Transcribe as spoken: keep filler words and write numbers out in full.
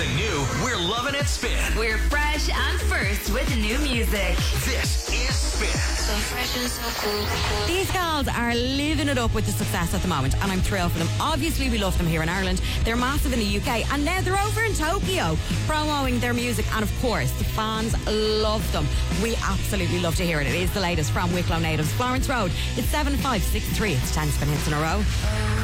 something new, we're loving it Spin. We're fresh and first with new music. This is Spin. So fresh and so cool. These girls are living it up with the success at the moment, and I'm thrilled for them. Obviously, we love them here in Ireland. They're massive in the U K, and now they're over in Tokyo promoting their music, and of course, the fans love them. We absolutely love to hear it. It is the latest from Wicklow natives. Florence Road. It's seven five six three. It's ten Spin hits in a row.